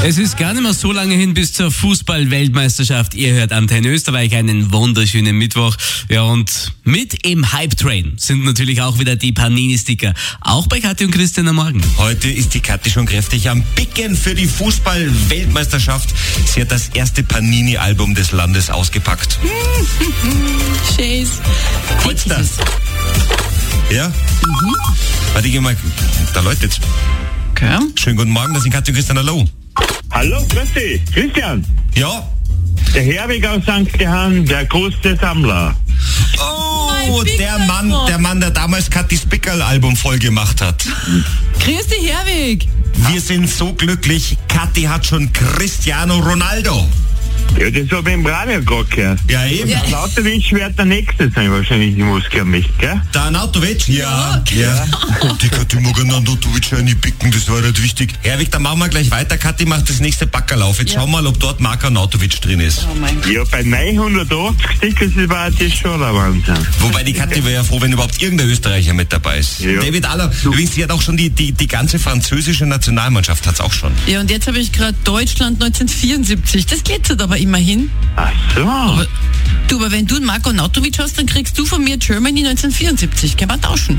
Es ist gar nicht mehr so lange hin bis zur Fußball-Weltmeisterschaft. Ihr hört Antenne Österreich, einen wunderschönen Mittwoch. Ja, und mit im Hype-Train sind natürlich auch wieder die Panini-Sticker. Auch bei Kathi und Christian am Morgen. Heute ist die Kathi schon kräftig am Picken für die Fußball-Weltmeisterschaft. Sie hat das erste Panini-Album des Landes ausgepackt. Scheiß. Freut's das? Ja? Warte, ich geh mal, da läutet's. Okay. Schönen guten Morgen, das sind Kathi und Christian, hallo. Hallo, grüß dich. Christian, Ja? der Herwig aus St. Johann, der große Sammler. Oh, Mein der Mann, der damals Kathis Pickerl-Album voll gemacht hat. Grüß dich, Herwig. Wir sind so glücklich, Kathi hat schon Cristiano Ronaldo. Ja, das habe ich im Radio gerade gehört. Ja, eben. Ja. Lauterwitsch wird der Nächste sein, wahrscheinlich, die Muskel mich, gell? Der Arnautovic? Ja. Die Kathi mag einen Arnautovic reinpicken, das war nicht wichtig. Herwig, dann machen wir gleich weiter. Kathi macht das nächste Packerl auf. Jetzt schauen wir mal, ob dort Marc Arnautovic drin ist. Oh mein Gott. Ja, bei 980 Stickers war das schon der Wahnsinn. Wobei die Kathi wäre ja froh, wenn überhaupt irgendein Österreicher mit dabei ist. Ja. David Aller, übrigens, sie hat auch schon die ganze französische Nationalmannschaft hat's auch schon. Ja, und jetzt habe ich gerade Deutschland 1974. Das glitzert aber immerhin. Ach so. Aber wenn du einen Marko Nautovic hast, dann kriegst du von mir Germany 1974. Können wir tauschen?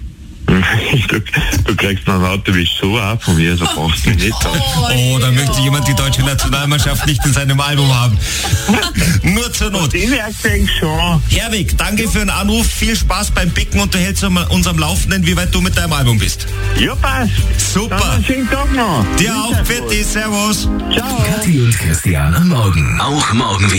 Du kriegst noch ein Autowisch so auch von mir, so brauchst du mich nicht. Oh, da möchte jemand die deutsche Nationalmannschaft nicht in seinem Album haben. Nur zur Not. Den merke schon. Herwig, danke für den Anruf. Viel Spaß beim Picken und du hältst uns am Laufenden, wie weit du mit deinem Album bist. Ja, passt. Super. Dann einen schönen Tag noch. Dir auch, Fetti, servus. Ciao. Kathi und Christian am Morgen. Auch morgen wieder.